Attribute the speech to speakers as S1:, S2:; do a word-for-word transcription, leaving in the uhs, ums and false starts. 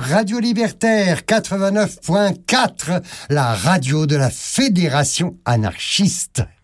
S1: Radio Libertaire quatre-vingt-neuf point quatre, la radio de la Fédération anarchiste.